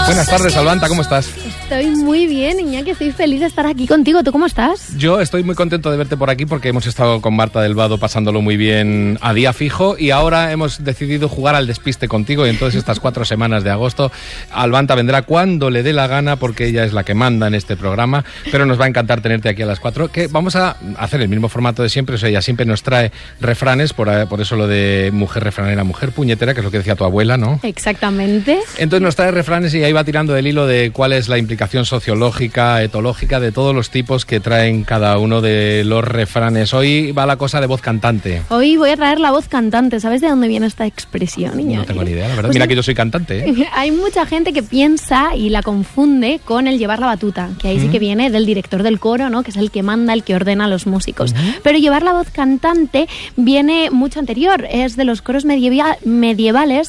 Buenas tardes, Albanta, ¿cómo estás? Estoy muy bien, Iñaki, estoy feliz de estar aquí contigo. ¿Tú cómo estás? Yo estoy muy contento de verte por aquí porque hemos estado con Marta del Vado pasándolo muy bien a día fijo y ahora hemos decidido jugar al despiste contigo y entonces estas 4 semanas de agosto Albanta vendrá cuando le dé la gana porque ella es la que manda en este programa, pero nos va a encantar tenerte aquí a las 4, que vamos a hacer el mismo formato de siempre, o sea, ella siempre nos trae refranes, por eso lo de mujer refranera, mujer puñetera, que es lo que decía tu abuela, ¿no? Exactamente. Entonces nos trae refranes y ahí va tirando del hilo de cuál es la implicación sociológica, etológica de todos los tipos que traen cada uno de los refranes. Hoy va la cosa de voz cantante. Hoy voy a traer la voz cantante. ¿Sabes de dónde viene esta expresión, Iñaki? No tengo ni idea, la verdad. Pues mira que yo soy cantante, ¿eh? Hay mucha gente que piensa y la confunde con el llevar la batuta, que ahí sí que viene del director del coro, ¿no? Que es el que manda, el que ordena a los músicos. Pero llevar la voz cantante viene mucho anterior. Es de los coros medievales